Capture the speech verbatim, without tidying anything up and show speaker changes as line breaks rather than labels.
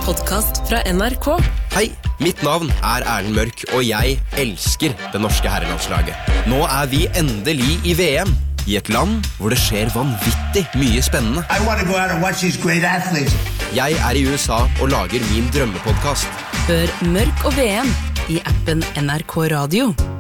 podcast fra N R K.
Hei, mitt navn er Erlend Mørk, og jeg elsker det norske herrelandslaget. Nå er vi endelig i V M, i et land hvor det skjer vanvittig mye spennende.
I want to go out and watch these great athletes.
Jeg er i U S A og lager min drømmepodcast.
Hør Mørk og V M i appen N R K Radio.